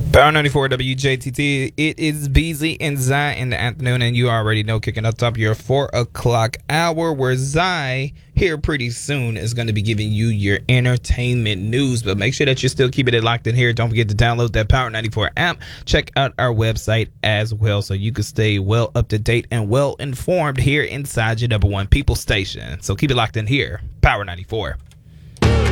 Power 94 WJTT. It is Beasley and Zai in the afternoon, and you already know, kicking up top your 4 o'clock hour, where Zai here pretty soon is going to be giving you your entertainment news. But make sure that you're still keeping it locked in here. Don't forget to download that Power 94 app. Check out our website as well, so you can stay well up to date and well informed here inside your number one people station. So keep it locked in here, Power 94.